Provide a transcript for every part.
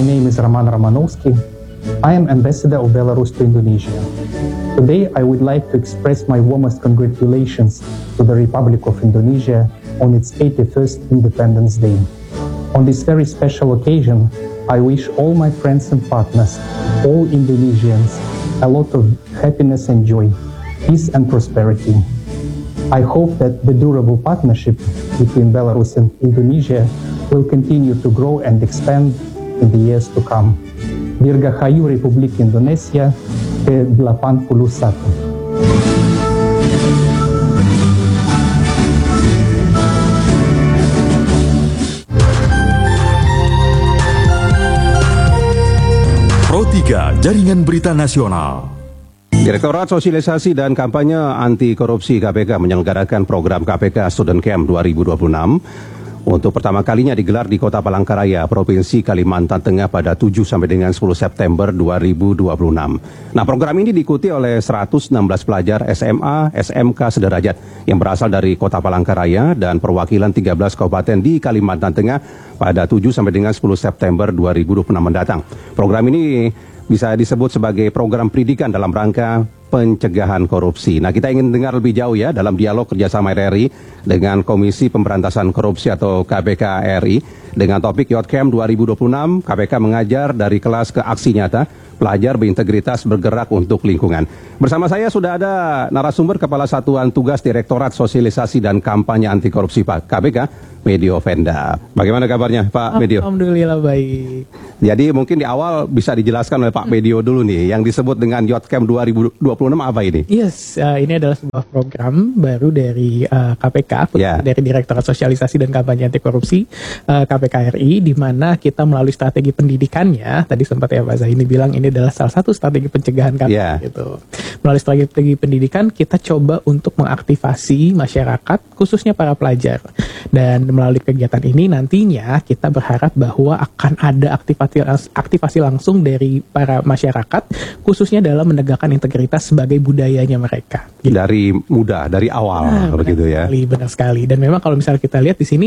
My name is Roman Romanovsky. I am Ambassador of Belarus to Indonesia. Today, I would like to express my warmest congratulations to the Republic of Indonesia on its 81st Independence Day. On this very special occasion, I wish all my friends and partners, all Indonesians, a lot of happiness and joy, peace and prosperity. I hope that the durable partnership between Belarus and Indonesia will continue to grow and expand in the years to come. Dirgahayu Republik Indonesia ke-81. Pro 3 Jaringan Berita Nasional. Direktorat Sosialisasi dan Kampanye Anti Korupsi KPK menyelenggarakan program KPK Student Camp 2026 untuk pertama kalinya digelar di Kota Palangkaraya, Provinsi Kalimantan Tengah pada 7 sampai dengan 10 September 2026. Nah, program ini diikuti oleh 116 pelajar SMA, SMK sederajat yang berasal dari Kota Palangkaraya dan perwakilan 13 kabupaten di Kalimantan Tengah pada 7 sampai dengan 10 September 2026 mendatang. Program ini bisa disebut sebagai program pendidikan dalam rangka pencegahan korupsi. Nah, kita ingin dengar lebih jauh ya dalam dialog kerjasama RRI dengan Komisi Pemberantasan Korupsi atau KPK RI dengan topik Youth Camp 2026, KPK mengajar dari kelas ke aksi nyata, pelajar berintegritas bergerak untuk lingkungan. Bersama saya sudah ada narasumber Kepala Satuan Tugas Direktorat Sosialisasi dan Kampanye Anti Korupsi Pak KPK, Medio Venda. Bagaimana kabarnya Pak Medio? Alhamdulillah baik. Jadi mungkin di awal bisa dijelaskan oleh Pak Medio dulu nih, yang disebut dengan Youth Camp 2026 apa ini? Yes, ini adalah sebuah program baru dari KPK, dari Direktorat Sosialisasi dan Kampanye Anti Korupsi KPK RI, di mana kita melalui strategi pendidikannya, tadi sempat ya Pak Zahini bilang ini adalah salah satu strategi pencegahan KPK gitu. Melalui strategi pendidikan kita coba untuk mengaktifasi masyarakat, khususnya para pelajar. Dan melalui kegiatan ini nantinya kita berharap bahwa akan ada aktivasi langsung dari para masyarakat, khususnya dalam menegakkan integritas sebagai budayanya mereka. Gitu. Dari muda, dari awal, begitu ya. Benar sekali. Dan memang kalau misalnya kita lihat di sini,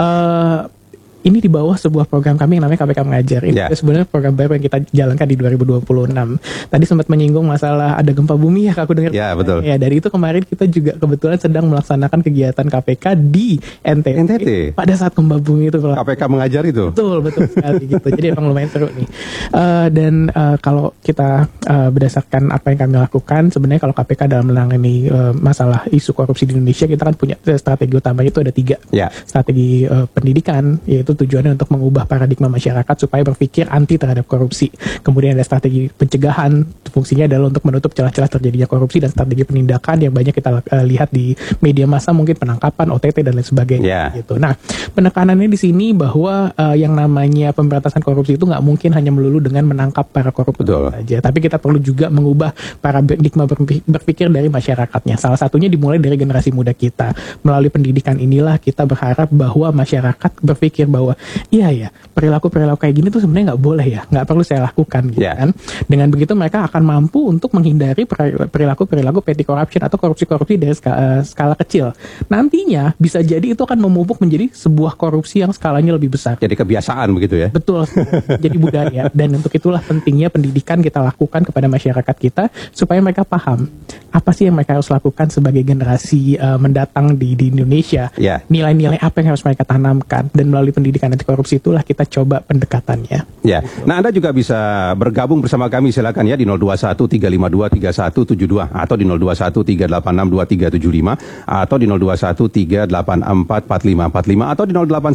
ini di bawah sebuah program kami yang namanya KPK Mengajar. Ini sebenarnya program baru yang kita jalankan di 2026. Tadi sempat menyinggung masalah ada gempa bumi ya, aku dengar. Ya, betul. Ya, dari itu kemarin kita juga kebetulan sedang melaksanakan kegiatan KPK di NTT. Pada saat gempa bumi itu. KPK Mengajar itu? Betul sekali gitu. Jadi emang lumayan seru nih. Dan kalau kita berdasarkan apa yang kami lakukan, sebenarnya kalau KPK dalam menangani masalah isu korupsi di Indonesia, kita kan punya strategi utamanya itu ada 3. Strategi pendidikan, yaitu tujuannya untuk mengubah paradigma masyarakat supaya berpikir anti terhadap korupsi. Kemudian ada strategi pencegahan, fungsinya adalah untuk menutup celah-celah terjadinya korupsi, dan strategi penindakan yang banyak kita lihat di media massa, mungkin penangkapan, OTT dan lain sebagainya. Gitu. Nah, penekanannya di sini bahwa yang namanya pemberantasan korupsi itu nggak mungkin hanya melulu dengan menangkap para koruptor saja, tapi kita perlu juga mengubah paradigma berpikir dari masyarakatnya. Salah satunya dimulai dari generasi muda kita. Melalui pendidikan inilah kita berharap bahwa masyarakat berpikir bahwa iya perilaku kayak gini tuh sebenarnya nggak boleh ya, nggak perlu saya lakukan gitu kan. Dengan begitu mereka akan mampu untuk menghindari perilaku petty corruption atau korupsi dari skala kecil. Nantinya bisa jadi itu akan memupuk menjadi sebuah korupsi yang skalanya lebih besar. Jadi kebiasaan begitu ya? Betul, jadi budaya. Dan untuk itulah pentingnya pendidikan kita lakukan kepada masyarakat kita supaya mereka paham apa sih yang mereka harus lakukan sebagai generasi mendatang di Indonesia. Nilai-nilai apa yang harus mereka tanamkan, dan melalui pendidikan anti korupsi itulah kita coba pendekatannya. Nah, Anda juga bisa bergabung bersama kami, silakan ya di 0213523172 atau di 0213862375 atau di 0213844545 atau di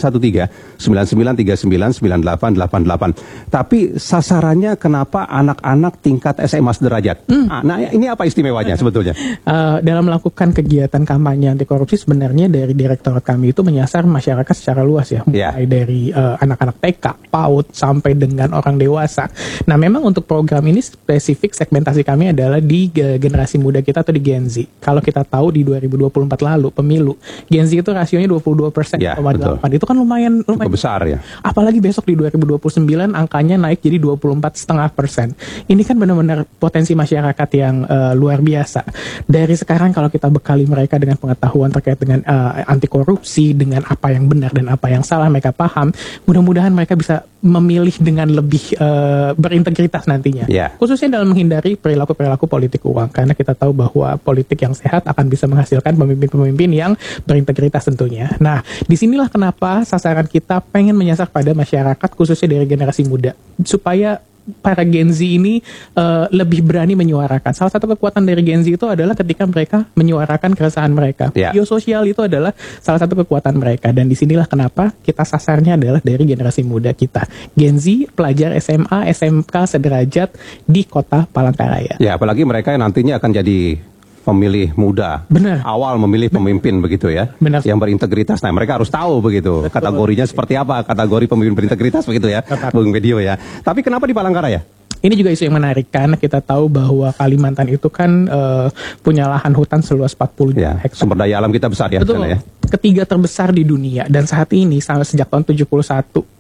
081399399888. Tapi sasarannya kenapa anak-anak tingkat SMA sederajat? Nah, ini apa istimewanya sebetulnya? Dalam melakukan kegiatan kampanye anti korupsi, sebenarnya dari direktorat kami itu menyasar masyarakat secara luas ya. Mulai dari anak-anak TK, PAUD, sampai dengan orang dewasa. Nah, memang untuk program ini spesifik segmentasi kami adalah di generasi muda kita atau di Gen Z. Kalau kita tahu di 2024 lalu, pemilu, Gen Z itu rasionya 22%. Itu kan lumayan besar ya. Apalagi besok di 2029 angkanya naik jadi 24,5%. Ini kan benar-benar potensi masyarakat yang luar biasa. Dari sekarang kalau kita bekali mereka dengan pengetahuan terkait dengan anti korupsi, dengan apa yang benar dan apa yang salah, mereka mereka paham, mudah-mudahan mereka bisa memilih dengan lebih berintegritas nantinya. Khususnya dalam menghindari perilaku-perilaku politik uang, karena kita tahu bahwa politik yang sehat akan bisa menghasilkan pemimpin-pemimpin yang berintegritas tentunya. Nah, disinilah kenapa sasaran kita pengen menyasar pada masyarakat khususnya dari generasi muda, supaya para Gen Z ini lebih berani menyuarakan. Salah satu kekuatan dari Gen Z itu adalah ketika mereka menyuarakan keresahan mereka. Media sosial itu adalah salah satu kekuatan mereka, dan disinilah kenapa kita sasarnya adalah dari generasi muda kita, Gen Z, pelajar SMA, SMK sederajat di kota Palangkaraya. Ya, apalagi mereka yang nantinya akan jadi pemilih muda. Benar. Awal memilih pemimpin begitu ya. Benar. Yang berintegritas. Nah, mereka harus tahu begitu. Betul. Kategorinya seperti apa? Kategori pemimpin berintegritas begitu ya. Bung Medio ya. Tapi kenapa di Palangkaraya? Ini juga isu yang menarik, karena kita tahu bahwa Kalimantan itu kan punya lahan hutan seluas 40 juta hektar. Sumber daya alam kita besar ya. Betul. Ya. Ketiga terbesar di dunia, dan saat ini sejak tahun 71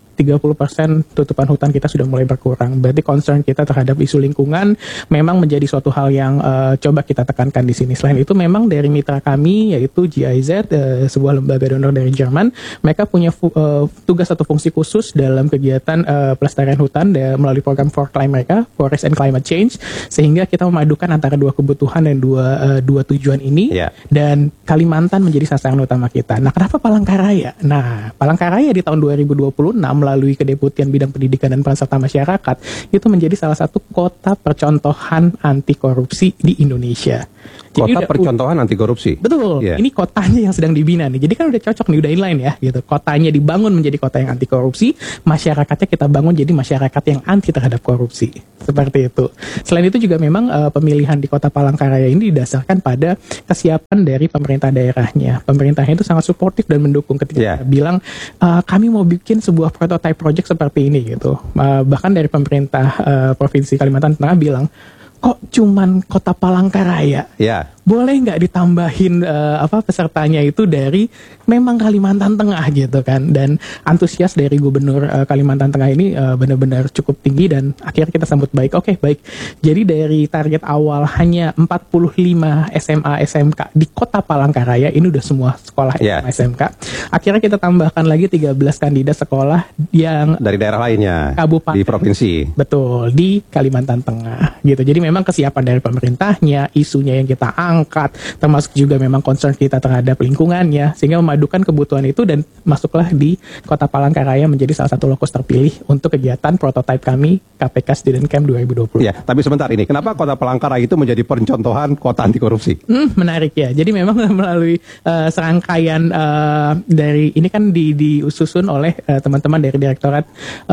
30% tutupan hutan kita sudah mulai berkurang. Berarti concern kita terhadap isu lingkungan memang menjadi suatu hal yang coba kita tekankan di sini. Selain itu memang dari mitra kami yaitu GIZ, sebuah lembaga donor dari Jerman, mereka punya tugas atau fungsi khusus dalam kegiatan pelestarian hutan melalui program For Climate mereka, Forest and Climate Change, sehingga kita memadukan antara dua kebutuhan dan dua tujuan ini. Dan Kalimantan menjadi sasaran utama kita. Nah, kenapa Palangkaraya? Nah, Palangkaraya di tahun 2026 melalui Kedeputian Bidang Pendidikan dan Peran Serta Masyarakat itu menjadi salah satu kota percontohan anti korupsi di Indonesia. Jadi kota percontohan anti korupsi. Betul. Ini kotanya yang sedang dibina nih. Jadi kan udah cocok nih, udah inline ya gitu. Kotanya dibangun menjadi kota yang anti korupsi, masyarakatnya kita bangun jadi masyarakat yang anti terhadap korupsi. Seperti itu. Selain itu juga memang pemilihan di Kota Palangkaraya ini didasarkan pada kesiapan dari pemerintah daerahnya. Pemerintahnya itu sangat suportif dan mendukung ketika bilang kami mau bikin sebuah prototype project seperti ini gitu. Bahkan dari pemerintah Provinsi Kalimantan Tengah bilang, kok cuman Kota Palangkaraya? Boleh nggak ditambahin pesertanya itu dari memang Kalimantan Tengah gitu kan. Dan antusias dari Gubernur Kalimantan Tengah ini benar-benar cukup tinggi, dan akhirnya kita sambut baik. Oke, baik. Jadi dari target awal hanya 45 SMA SMK di Kota Palangkaraya, ini udah semua sekolah SMA SMK. Akhirnya kita tambahkan lagi 13 kandidat sekolah yang dari daerah lainnya, kabupaten di provinsi. Betul, di Kalimantan Tengah gitu. Jadi memang kesiapan dari pemerintahnya, isunya yang kita angkat, termasuk juga memang concern kita terhadap lingkungannya, sehingga memadukan kebutuhan itu dan masuklah di Kota Palangkaraya menjadi salah satu lokus terpilih untuk kegiatan prototipe kami KPK Student Camp 2020. Ya, tapi sebentar ini, kenapa Kota Palangkaraya itu menjadi percontohan kota anti korupsi? Menarik ya. Jadi memang melalui serangkaian dari ini kan disusun oleh teman-teman dari Direktorat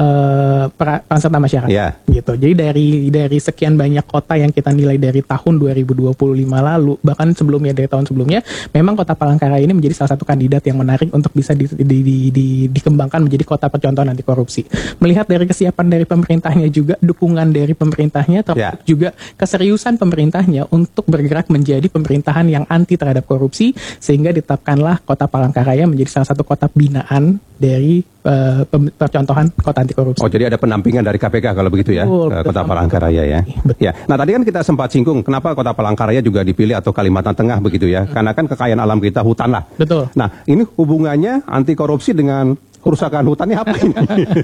Peran Serta Masyarakat gitu. Jadi dari sekian banyak kota yang kita nilai dari tahun 2025 lalu, bahkan sebelumnya, dari tahun sebelumnya, memang Kota Palangkaraya ini menjadi salah satu kandidat yang menarik untuk bisa dikembangkan menjadi kota percontohan anti korupsi. Melihat dari kesiapan dari pemerintahnya juga, dukungan dari pemerintahnya, termasuk juga keseriusan pemerintahnya untuk bergerak menjadi pemerintahan yang anti terhadap korupsi, sehingga ditetapkanlah Kota Palangkaraya menjadi salah satu kota binaan dari percontohan kota anti korupsi. Oh, jadi ada pendampingan dari KPK kalau begitu ya, Kota Palangkaraya ya. Ya. Nah, tadi kan kita sempat singgung kenapa Kota Palangkaraya juga dipilih atau Kalimantan Tengah begitu ya. Karena kan kekayaan alam kita hutan lah. Betul. Nah, ini hubungannya anti korupsi dengan kerusakan hutannya apa ini?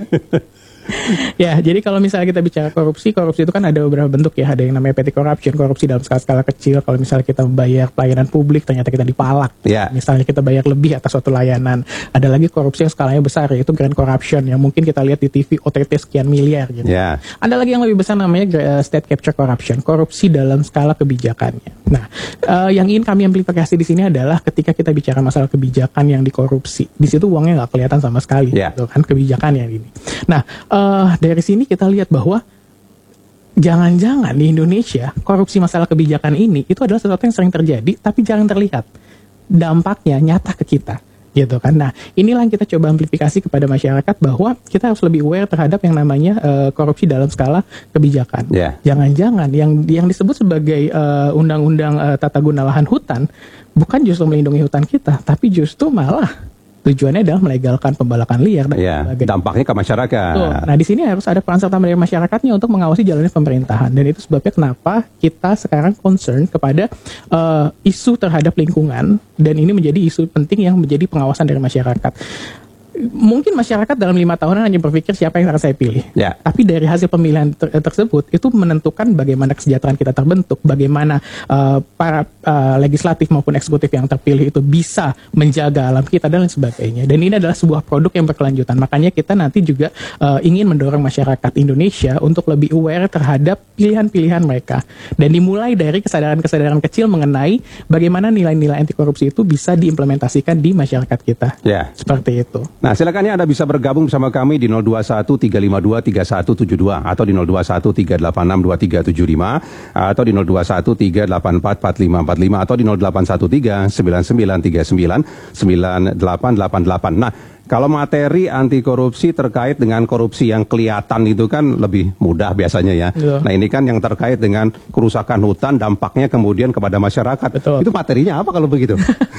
Ya, jadi kalau misalnya kita bicara korupsi itu kan ada beberapa bentuk ya. Ada yang namanya petty corruption, korupsi dalam skala kecil. Kalau misalnya kita membayar pelayanan publik, ternyata kita dipalak. Misalnya kita bayar lebih atas suatu layanan. Ada lagi korupsi yang skalanya besar, yaitu grand corruption, yang mungkin kita lihat di TV OTT sekian miliar gitu. Ada lagi yang lebih besar namanya state capture corruption, korupsi dalam skala kebijakannya. Nah, yang ingin kami amplifikasi di sini adalah ketika kita bicara masalah kebijakan yang dikorupsi, di situ uangnya nggak kelihatan sama sekali, gitu kan, kebijakan yang ini. Nah, dari sini kita lihat bahwa jangan-jangan di Indonesia korupsi masalah kebijakan ini itu adalah sesuatu yang sering terjadi tapi jarang terlihat dampaknya nyata ke kita, gitu kan. Nah, inilah yang kita coba amplifikasi kepada masyarakat bahwa kita harus lebih aware terhadap yang namanya korupsi dalam skala kebijakan. Jangan-jangan yang disebut sebagai undang-undang tata guna lahan hutan bukan justru melindungi hutan kita, tapi justru malah tujuannya adalah melegalkan pembalakan liar dan dampaknya ke masyarakat. Nah, di sini harus ada peran serta dari masyarakatnya untuk mengawasi jalannya pemerintahan, dan itu sebabnya kenapa kita sekarang concern kepada isu terhadap lingkungan, dan ini menjadi isu penting yang menjadi pengawasan dari masyarakat. Mungkin masyarakat dalam 5 tahunan hanya berpikir siapa yang akan saya pilih. Ya. Tapi dari hasil pemilihan tersebut itu menentukan bagaimana kesejahteraan kita terbentuk, bagaimana para legislatif maupun eksekutif yang terpilih itu bisa menjaga alam kita dan lain sebagainya. Dan ini adalah sebuah produk yang berkelanjutan. Makanya kita nanti juga ingin mendorong masyarakat Indonesia untuk lebih aware terhadap pilihan-pilihan mereka. Dan dimulai dari kesadaran-kesadaran kecil mengenai bagaimana nilai-nilai anti korupsi itu bisa diimplementasikan di masyarakat kita. Ya. Seperti itu. Nah, silakan ya Anda bisa bergabung bersama kami di 021 352 3172 atau di 021 386 2375 atau di 021 384 4545 atau di 0813 9939 9888. Nah, kalau materi anti korupsi terkait dengan korupsi yang kelihatan itu kan lebih mudah biasanya ya. Betul. Nah, ini kan yang terkait dengan kerusakan hutan, dampaknya kemudian kepada masyarakat. Betul. Itu materinya apa kalau begitu?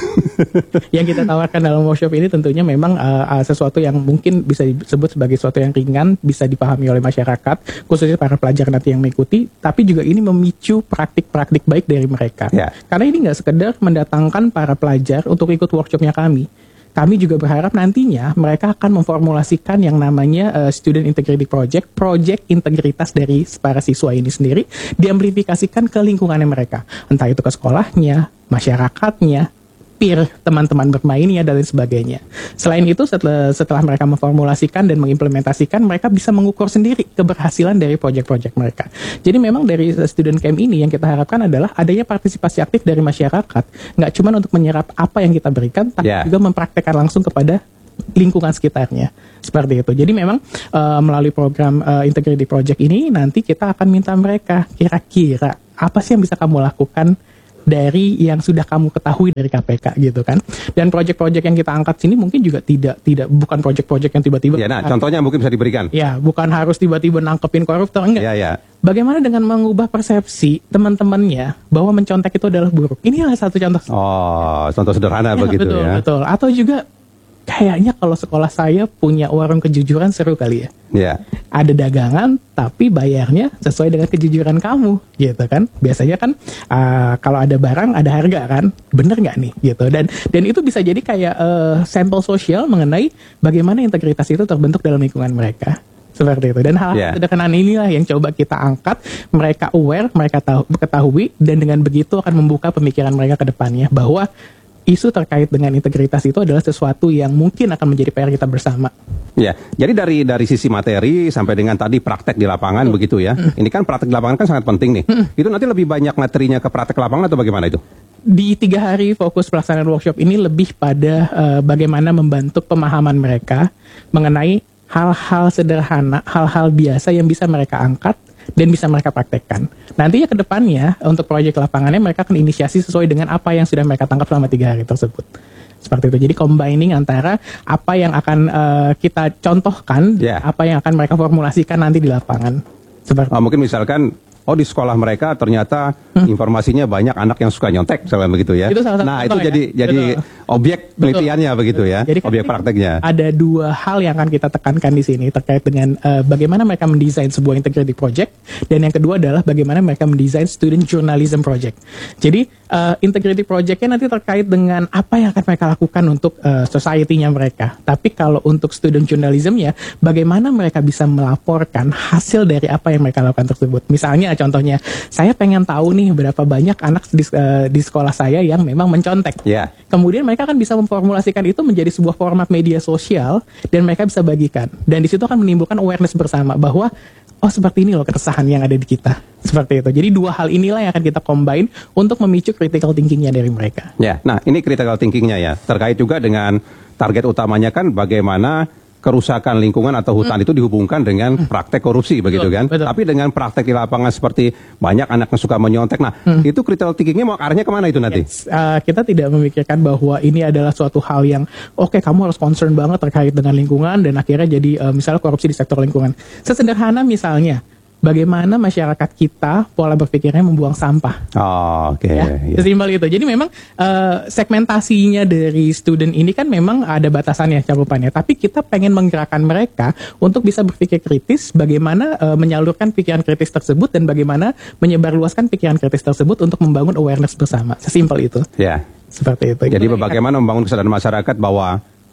Yang kita tawarkan dalam workshop ini tentunya memang sesuatu yang mungkin bisa disebut sebagai sesuatu yang ringan, bisa dipahami oleh masyarakat, khususnya para pelajar nanti yang mengikuti, tapi juga ini memicu praktik-praktik baik dari mereka. Ya. Karena ini nggak sekedar mendatangkan para pelajar untuk ikut workshopnya kami. Kami juga berharap nantinya mereka akan memformulasikan yang namanya Student Integrity Project, proyek integritas dari para siswa ini sendiri, diamplifikasikan ke lingkungannya mereka. Entah itu ke sekolahnya, masyarakatnya, peer, teman-teman bermainnya, dan lain sebagainya. Selain itu, setelah mereka memformulasikan dan mengimplementasikan, mereka bisa mengukur sendiri keberhasilan dari proyek-proyek mereka. Jadi memang dari student camp ini yang kita harapkan adalah adanya partisipasi aktif dari masyarakat, nggak cuma untuk menyerap apa yang kita berikan, tapi juga mempraktekkan langsung kepada lingkungan sekitarnya. Seperti itu. Jadi memang melalui program Integrity Project ini nanti kita akan minta mereka kira-kira apa sih yang bisa kamu lakukan dari yang sudah kamu ketahui dari KPK gitu kan. Dan proyek-proyek yang kita angkat sini mungkin juga tidak bukan proyek-proyek yang tiba-tiba. Ya, nah contohnya mungkin bisa diberikan. Ya, bukan harus tiba-tiba nangkepin koruptor, enggak. Ya, ya. Bagaimana dengan mengubah persepsi teman-temannya bahwa mencontek itu adalah buruk. Ini adalah satu contoh. Oh, contoh sederhana begitu betul, ya. Betul. Atau juga kayaknya kalau sekolah saya punya warung kejujuran seru kali ya. Ya. Ada dagangan tapi bayarnya sesuai dengan kejujuran kamu gitu kan. Biasanya kan kalau ada barang ada harga kan, bener nggak nih gitu. Dan itu bisa jadi kayak sampel sosial mengenai bagaimana integritas itu terbentuk dalam lingkungan mereka. Seperti itu. Dan hal sederhana inilah yang coba kita angkat, mereka aware, mereka ketahui, dan dengan begitu akan membuka pemikiran mereka ke depannya bahwa isu terkait dengan integritas itu adalah sesuatu yang mungkin akan menjadi PR kita bersama. Ya, jadi dari sisi materi sampai dengan tadi praktek di lapangan begitu ya. Ini kan praktek di lapangan kan sangat penting nih. Itu nanti lebih banyak materinya ke praktek lapangan atau bagaimana itu? Di 3 hari fokus pelaksanaan workshop ini lebih pada bagaimana membantu pemahaman mereka mengenai hal-hal sederhana, hal-hal biasa yang bisa mereka angkat dan bisa mereka praktekkan. Nantinya ke depannya untuk proyek lapangannya mereka akan inisiasi sesuai dengan apa yang sudah mereka tangkap selama 3 hari tersebut. Seperti itu. Jadi combining antara apa yang akan kita contohkan, apa yang akan mereka formulasikan nanti di lapangan. Seperti mungkin misalkan di sekolah mereka ternyata informasinya banyak anak yang suka nyontek, misalnya begitu ya. Itu nah, itu jadi objek penelitiannya begitu ya, jadi objek prakteknya. Ada 2 hal yang akan kita tekankan di sini terkait dengan bagaimana mereka mendesain sebuah integrity project, dan yang kedua adalah bagaimana mereka mendesain student journalism project. Jadi integrity projectnya nanti terkait dengan apa yang akan mereka lakukan untuk society-nya mereka. Tapi kalau untuk student journalism-nya, bagaimana mereka bisa melaporkan hasil dari apa yang mereka lakukan tersebut. Misalnya contohnya, saya pengen tahu nih berapa banyak anak di sekolah saya yang memang mencontek. Yeah. Kemudian mereka akan bisa memformulasikan itu menjadi sebuah format media sosial dan mereka bisa bagikan. Dan di situ akan menimbulkan awareness bersama bahwa seperti ini loh keresahan yang ada di kita. Seperti itu. Jadi 2 hal inilah yang akan kita combine untuk memicu critical thinkingnya dari mereka. Ya, nah ini critical thinkingnya ya. Terkait juga dengan target utamanya kan bagaimana kerusakan lingkungan atau hutan itu dihubungkan dengan praktek korupsi begitu kan. Betul. Tapi dengan praktek di lapangan seperti banyak anak yang suka menyontek. Nah, itu critical thinkingnya mau arahnya kemana itu nanti? Yes. Kita tidak memikirkan bahwa ini adalah suatu hal yang kamu harus concern banget terkait dengan lingkungan dan akhirnya jadi misalnya korupsi di sektor lingkungan. Sesederhana misalnya bagaimana masyarakat kita pola berpikirnya membuang sampah. Oke. Ya, sesimpel itu. Jadi memang segmentasinya dari student ini kan memang ada batasannya, cakupannya. Tapi kita pengen menggerakkan mereka untuk bisa berpikir kritis, bagaimana menyalurkan pikiran kritis tersebut dan bagaimana menyebarluaskan pikiran kritis tersebut untuk membangun awareness bersama. Sesimpel itu. Ya. Seperti itu. Jadi bagaimana membangun kesadaran masyarakat bahwa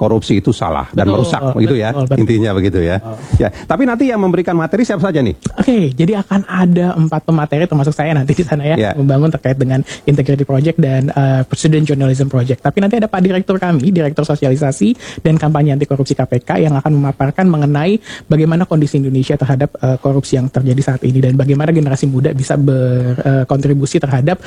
korupsi itu salah dan Betul, merusak, begitu ya, betul. intinya begitu ya. Ya, tapi nanti yang memberikan materi siapa saja nih? Oke, jadi akan ada 4 pemateri termasuk saya nanti di sana ya, Ya. membangun terkait dengan Integrity Project dan Student Journalism Project. Tapi nanti ada Pak Direktur kami, Direktur Sosialisasi dan Kampanye Anti Korupsi KPK yang akan memaparkan mengenai bagaimana kondisi Indonesia terhadap korupsi yang terjadi saat ini dan bagaimana generasi muda bisa berkontribusi terhadap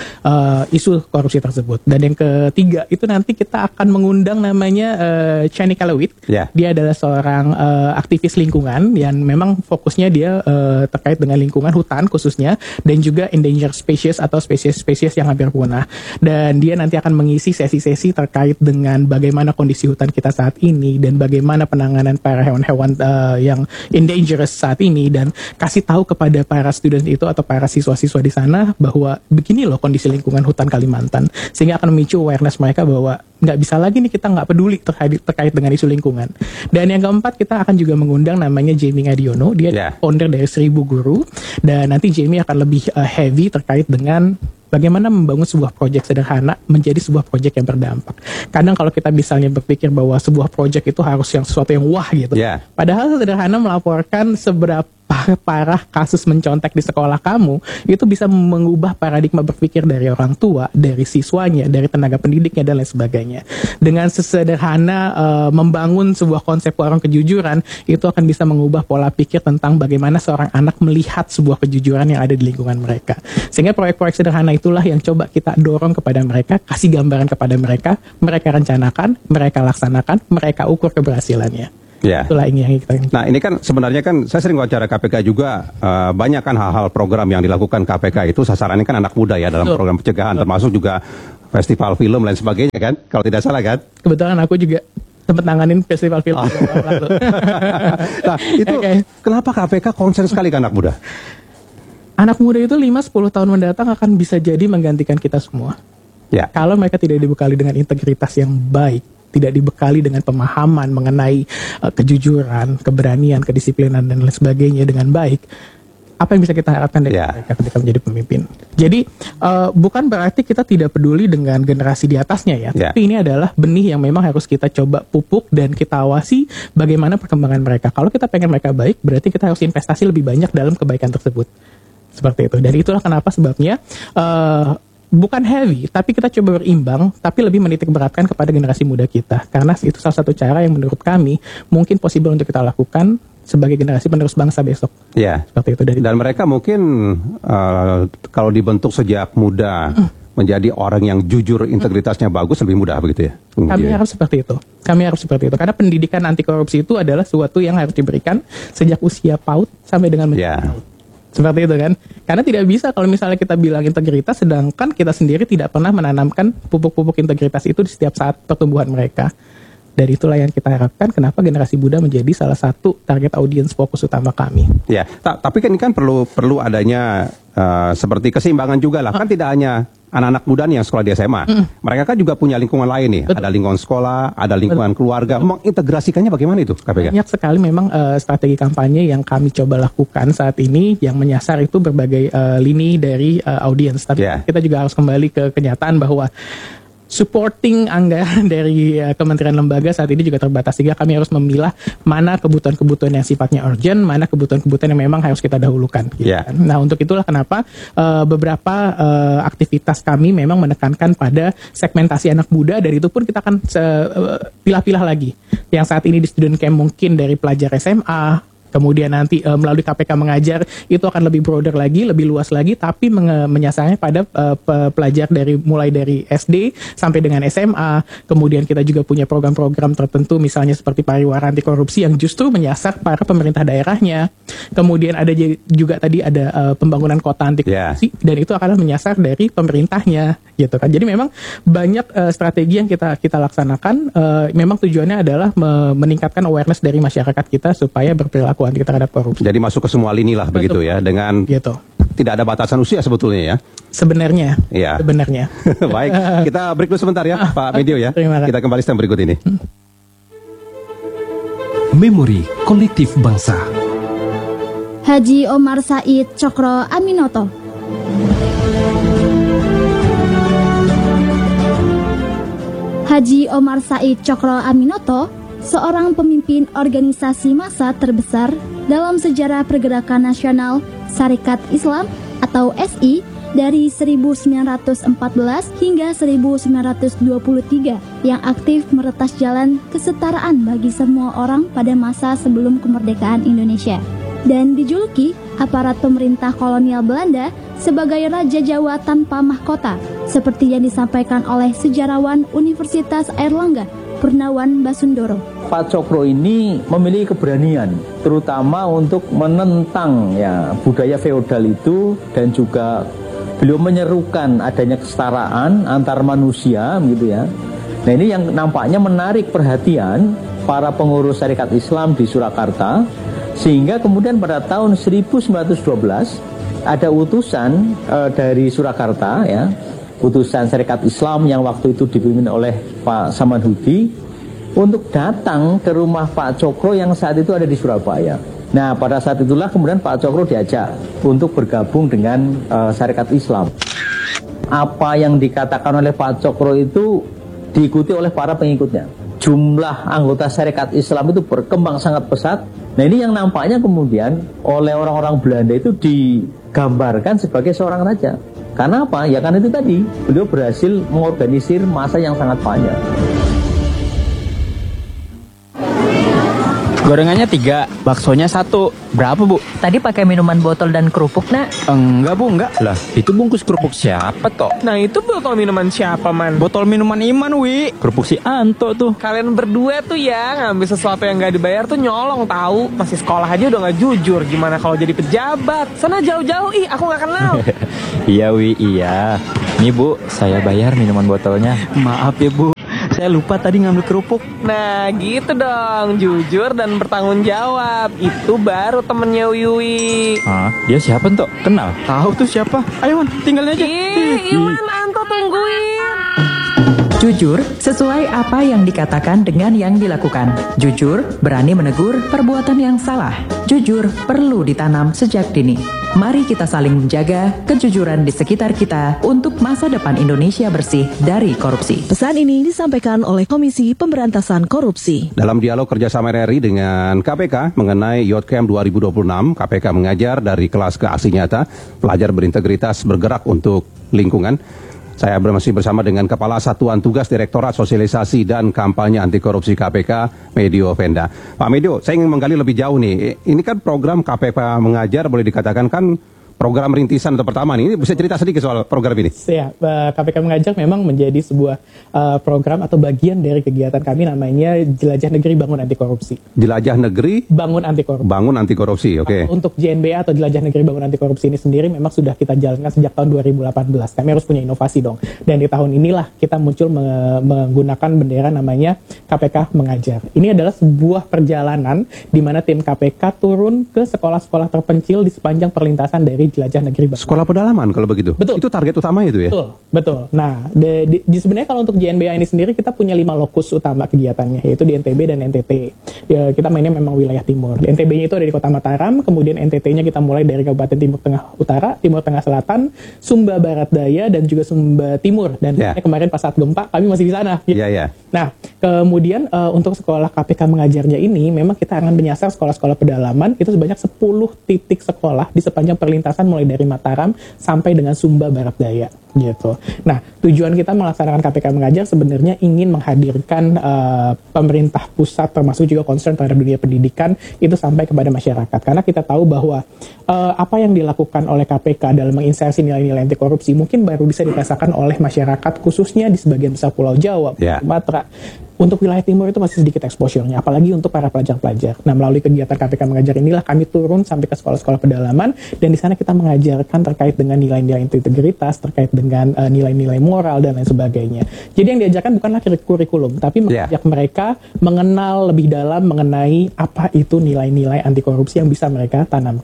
isu korupsi tersebut. Dan yang ketiga itu nanti kita akan mengundang namanya Chani Kalawit. Ya. Dia adalah seorang aktivis lingkungan yang memang fokusnya dia terkait dengan lingkungan hutan khususnya dan juga endangered species atau spesies-spesies yang hampir punah. Dan dia nanti akan mengisi sesi-sesi terkait dengan bagaimana kondisi hutan kita saat ini dan bagaimana penanganan para hewan-hewan yang endangered saat ini dan kasih tahu kepada para student itu atau para siswa-siswa di sana bahwa begini loh kondisi lingkungan hutan Kalimantan, sehingga akan memicu awareness mereka bahwa nggak bisa lagi nih kita nggak peduli terkait dengan isu lingkungan. Dan yang keempat kita akan juga mengundang namanya Jamie Ngadiono, dia founder dari 1000 Guru, dan nanti Jamie akan lebih heavy terkait dengan bagaimana membangun sebuah proyek sederhana menjadi sebuah proyek yang berdampak. Kadang kalau kita misalnya berpikir bahwa sebuah proyek itu harus yang sesuatu yang wah gitu. Padahal sederhana melaporkan seberapa parah kasus mencontek di sekolah kamu, itu bisa mengubah paradigma berpikir dari orang tua, dari siswanya, dari tenaga pendidiknya, dan lain sebagainya. Dengan sesederhana membangun sebuah konsep warung kejujuran, itu akan bisa mengubah pola pikir tentang bagaimana seorang anak melihat sebuah kejujuran yang ada di lingkungan mereka. Sehingga proyek-proyek sederhana itulah yang coba kita dorong kepada mereka, kasih gambaran kepada mereka, mereka rencanakan, mereka laksanakan, mereka ukur keberhasilannya. Ya. Itulah yang kita. Nah, ini kan sebenarnya kan saya sering wawancara KPK juga, banyak kan hal-hal program yang dilakukan KPK itu sasarannya kan anak muda ya dalam program pencegahan, termasuk juga festival film dan sebagainya kan, kalau tidak salah kan? Kebetulan aku juga sempat nanganin festival film. Nah, itu kenapa KPK konsen sekali ke anak muda? Anak muda itu 5-10 tahun mendatang akan bisa jadi menggantikan kita semua. Ya. Kalau mereka tidak dibekali dengan integritas yang baik, tidak dibekali dengan pemahaman mengenai kejujuran, keberanian, kedisiplinan, dan lain sebagainya dengan baik, apa yang bisa kita harapkan dari mereka ketika menjadi pemimpin? Jadi bukan berarti kita tidak peduli dengan generasi di atasnya ya, tapi ini adalah benih yang memang harus kita coba pupuk dan kita awasi bagaimana perkembangan mereka. Kalau kita pengen mereka baik, berarti kita harus investasi lebih banyak dalam kebaikan tersebut. Seperti itu. Dan itulah kenapa sebabnya bukan heavy, tapi kita coba berimbang, tapi lebih menitik beratkan kepada generasi muda kita. Karena itu salah satu cara yang menurut kami mungkin possible untuk kita lakukan sebagai generasi penerus bangsa besok. Ya. Seperti itu. Dan mereka mungkin kalau dibentuk sejak muda menjadi orang yang jujur, integritasnya bagus, lebih mudah begitu ya? Kami harus seperti itu. Kami harus seperti itu. Karena pendidikan anti korupsi itu adalah sesuatu yang harus diberikan sejak usia PAUD sampai dengan menjadi PAUD. Seperti itu kan. Karena tidak bisa kalau misalnya kita bilang integritas sedangkan kita sendiri tidak pernah menanamkan pupuk-pupuk integritas itu di setiap saat pertumbuhan mereka. Dari itulah yang kita harapkan kenapa generasi muda menjadi salah satu target audiens fokus utama kami. Ya, tapi kan ini kan perlu adanya seperti keseimbangan juga lah. Kan tidak hanya anak-anak muda nih yang sekolah di SMA. Mereka kan juga punya lingkungan lain nih. Betul. Ada lingkungan sekolah, ada lingkungan keluarga. Mengintegrasikannya bagaimana itu KPK? Banyak sekali memang strategi kampanye yang kami coba lakukan saat ini yang menyasar itu berbagai lini dari audiens. Tapi kita juga harus kembali ke kenyataan bahwa supporting anggaran dari kementerian lembaga saat ini juga terbatas, sehingga kami harus memilah mana kebutuhan-kebutuhan yang sifatnya urgent, mana kebutuhan-kebutuhan yang memang harus kita dahulukan. Gitu kan. Nah, untuk itulah kenapa beberapa aktivitas kami memang menekankan pada segmentasi anak muda, dan itu pun kita akan pilah-pilah lagi. Yang saat ini di student camp mungkin dari pelajar SMA, kemudian nanti melalui KPK mengajar itu akan lebih broader lagi, lebih luas lagi, tapi menyasarnya pada pelajar mulai dari SD sampai dengan SMA. Kemudian kita juga punya program-program tertentu misalnya seperti pariwara anti korupsi yang justru menyasar para pemerintah daerahnya. Kemudian ada juga tadi ada pembangunan kota anti korupsi, dan itu akan menyasar dari pemerintahnya gitu kan. Jadi memang banyak strategi yang kita laksanakan, memang tujuannya adalah meningkatkan awareness dari masyarakat kita supaya berperilaku anti terhadap korupsi. Jadi masuk ke semua lini lah. Betul. Begitu ya, dengan tidak ada batasan usia sebetulnya ya. Sebenarnya. Baik, kita break dulu sebentar ya Pak Medio ya. Kita kembali setelah berikut ini. Memori Kolektif Bangsa. Haji Omar Said Cokro Aminoto. Haji Omar Said Cokro Aminoto seorang pemimpin organisasi massa terbesar dalam sejarah pergerakan nasional Sarekat Islam atau SI dari 1914 hingga 1923 yang aktif meretas jalan kesetaraan bagi semua orang pada masa sebelum kemerdekaan Indonesia. Dan dijuluki aparat pemerintah kolonial Belanda sebagai Raja Jawa tanpa mahkota, seperti yang disampaikan oleh sejarawan Universitas Airlangga, Purnawan Basundoro. Pak Cokro ini memiliki keberanian, terutama untuk menentang budaya feodal itu, dan juga beliau menyerukan adanya kesetaraan antar manusia, gitu ya. Nah, ini yang nampaknya menarik perhatian para pengurus Sarekat Islam di Surakarta, sehingga kemudian pada tahun 1912 ada utusan dari Surakarta, utusan Sarekat Islam yang waktu itu dipimpin oleh Pak Samanhudi, untuk datang ke rumah Pak Cokro yang saat itu ada di Surabaya. Nah, pada saat itulah kemudian Pak Cokro diajak untuk bergabung dengan Sarekat Islam. Apa yang dikatakan oleh Pak Cokro itu diikuti oleh para pengikutnya. Jumlah anggota Sarekat Islam itu berkembang sangat pesat. Nah, ini yang nampaknya kemudian oleh orang-orang Belanda itu digambarkan sebagai seorang raja. Karena apa? Ya karena itu tadi, beliau berhasil mengorganisir massa yang sangat panjang. Gorengannya 3, baksonya 1. Berapa, Bu? Tadi pakai minuman botol dan kerupuk, Nak? Enggak, Bu, enggak. Lah, itu bungkus kerupuk siapa, toh? Nah, itu botol minuman siapa, Man? Botol minuman Iman, Wi. Kerupuk si Anto tuh. Kalian berdua tuh ya ngambil sesuatu yang gak dibayar tuh nyolong tahu. Masih sekolah aja udah gak jujur. Gimana kalau jadi pejabat? Sana jauh-jauh, aku gak kenal. Iya, Wi, iya. Nih, Bu, saya bayar minuman botolnya. Maaf ya, Bu. Saya lupa tadi ngambil kerupuk. Nah, gitu dong. Jujur dan bertanggung jawab. Itu baru temennya Wiwi. Ah, dia siapa, Tok? Kenal? Tahu tuh siapa? Ayo, Man, tinggalin aja. Iwan, Anto tungguin. Jujur, sesuai apa yang dikatakan dengan yang dilakukan. Jujur, berani menegur perbuatan yang salah. Jujur, perlu ditanam sejak dini. Mari kita saling menjaga kejujuran di sekitar kita untuk masa depan Indonesia bersih dari korupsi. Pesan ini disampaikan oleh Komisi Pemberantasan Korupsi. Dalam dialog kerjasama RRI dengan KPK mengenai YOTCAMP 2026, KPK mengajar dari kelas ke aksi nyata, pelajar berintegritas bergerak untuk lingkungan. Saya masih bersama dengan Kepala Satuan Tugas Direktorat Sosialisasi dan Kampanye Anti Korupsi KPK, Medio Venda. Pak Medio, saya ingin menggali lebih jauh nih. Ini kan program KPK mengajar, boleh dikatakan kan program rintisan atau pertama nih. Ini bisa cerita sedikit soal program ini? Ya, KPK Mengajar memang menjadi sebuah program atau bagian dari kegiatan kami namanya Jelajah Negeri Bangun Anti Korupsi. Jelajah Negeri Bangun Anti Korupsi. Bangun Anti Korupsi, oke. Untuk JNBA atau Jelajah Negeri Bangun Anti Korupsi ini sendiri memang sudah kita jalankan sejak tahun 2018. Kami harus punya inovasi dong. Dan di tahun inilah kita muncul menggunakan bendera namanya KPK Mengajar. Ini adalah sebuah perjalanan di mana tim KPK turun ke sekolah-sekolah terpencil di sepanjang perlintasan dari Jelajah Negeri Bangun. Sekolah pedalaman kalau begitu? Betul. Itu target utama itu ya? Betul. Nah, sebenarnya kalau untuk JNBA ini sendiri kita punya 5 lokus utama kegiatannya, yaitu di NTB dan NTT. Ya, kita mainnya memang wilayah timur. Di NTB-nya itu ada di Kota Mataram, kemudian NTT-nya kita mulai dari Kabupaten Timur Tengah Utara, Timur Tengah Selatan, Sumba Barat Daya, dan juga Sumba Timur. Dan kemarin pas saat gempa, kami masih di sana. Iya. Nah, kemudian untuk sekolah KPK Mengajarnya ini, memang kita akan menyasar sekolah-sekolah pedalaman, itu sebanyak 10 titik sekolah di sepanjang perlintasan mulai dari Mataram sampai dengan Sumba Barat Daya gitu. Nah, tujuan kita melaksanakan KPK Mengajar sebenarnya ingin menghadirkan pemerintah pusat termasuk juga concern pada dunia pendidikan itu sampai kepada masyarakat. Karena kita tahu bahwa apa yang dilakukan oleh KPK dalam menginsersi nilai-nilai anti korupsi mungkin baru bisa dirasakan oleh masyarakat khususnya di sebagian besar Pulau Jawa, Sumatera. Untuk wilayah timur itu masih sedikit exposure-nya, apalagi untuk para pelajar-pelajar. Nah, melalui kegiatan KPK Mengajar inilah kami turun sampai ke sekolah-sekolah pedalaman, dan di sana kita mengajarkan terkait dengan nilai-nilai integritas, terkait dengan nilai-nilai moral, dan lain sebagainya. Jadi yang diajarkan bukanlah kurikulum, tapi mengajak mereka mengenal lebih dalam mengenai apa itu nilai-nilai anti korupsi yang bisa mereka tanamkan.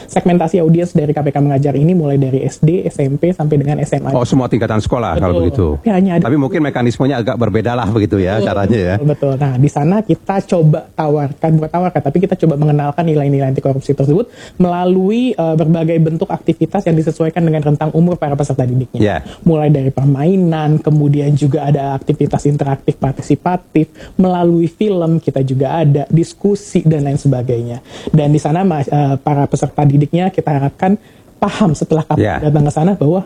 segmentasi audiens dari KPK Mengajar ini mulai dari SD, SMP sampai dengan SMA. Oh, semua tingkatan sekolah. Betul. Kalau begitu. Tapi mungkin mekanismenya agak berbeda lah begitu ya caranya ya. Betul. Nah, di sana kita coba tapi kita coba mengenalkan nilai-nilai anti korupsi tersebut melalui berbagai bentuk aktivitas yang disesuaikan dengan rentang umur para peserta didiknya. Yeah. Mulai dari permainan, kemudian juga ada aktivitas interaktif partisipatif, melalui film kita juga ada diskusi dan lain sebagainya. Dan di sana para peserta didiknya kita harapkan paham setelah datang ke sana bahwa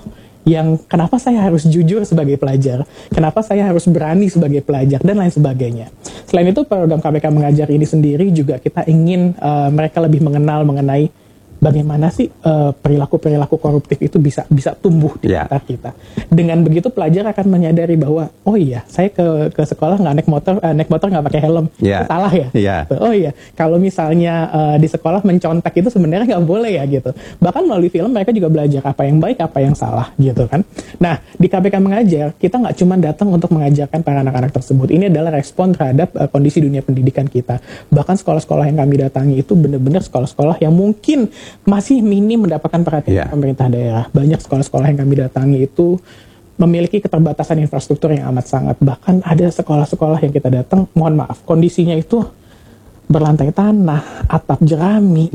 kenapa saya harus jujur sebagai pelajar, kenapa saya harus berani sebagai pelajar, dan lain sebagainya. Selain itu, program KPK Mengajar ini sendiri juga kita ingin mereka lebih mengenal mengenai bagaimana sih perilaku-perilaku koruptif itu bisa tumbuh di sekitar kita. Dengan begitu pelajar akan menyadari bahwa saya ke sekolah nggak naik motor nggak pakai helm, itu salah ya. Kalau misalnya di sekolah mencontek itu sebenarnya nggak boleh ya gitu. Bahkan melalui film mereka juga belajar apa yang baik, apa yang salah gitu kan. Nah, di KPK Mengajar kita nggak cuma datang untuk mengajarkan para anak-anak tersebut. Ini adalah respon terhadap kondisi dunia pendidikan kita. Bahkan sekolah-sekolah yang kami datangi itu benar-benar sekolah-sekolah yang mungkin masih minim mendapatkan perhatian pemerintah daerah. Banyak sekolah-sekolah yang kami datangi itu memiliki keterbatasan infrastruktur yang amat sangat. Bahkan ada sekolah-sekolah yang kita datang, mohon maaf, kondisinya itu berlantai tanah, atap jerami,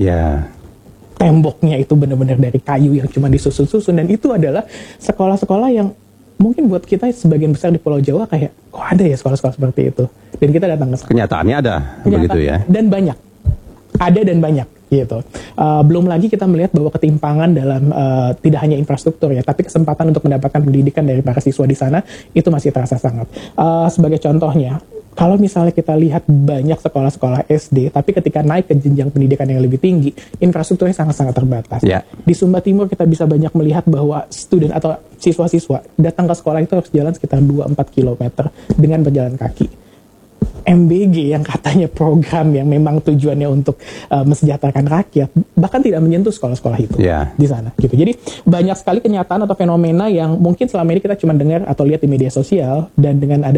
temboknya itu benar-benar dari kayu yang cuma disusun-susun. Dan itu adalah sekolah-sekolah yang mungkin buat kita sebagian besar di Pulau Jawa kayak, kok ada ya sekolah-sekolah seperti itu. Dan kita datang ke sana. Kenyataannya ada, begitu ya. Dan banyak. Ada dan banyak. Gitu. Belum lagi kita melihat bahwa ketimpangan dalam tidak hanya infrastruktur ya, tapi kesempatan untuk mendapatkan pendidikan dari para siswa di sana itu masih terasa sangat. Sebagai contohnya, kalau misalnya kita lihat banyak sekolah-sekolah SD, tapi ketika naik ke jenjang pendidikan yang lebih tinggi, infrastrukturnya sangat-sangat terbatas. Di Sumba Timur kita bisa banyak melihat bahwa student atau siswa-siswa datang ke sekolah itu harus jalan sekitar 2-4 km dengan berjalan kaki. MBG yang katanya program yang memang tujuannya untuk mensejahterakan rakyat bahkan tidak menyentuh sekolah-sekolah itu di sana gitu. Jadi banyak sekali kenyataan atau fenomena yang mungkin selama ini kita cuma dengar atau lihat di media sosial, dan dengan ada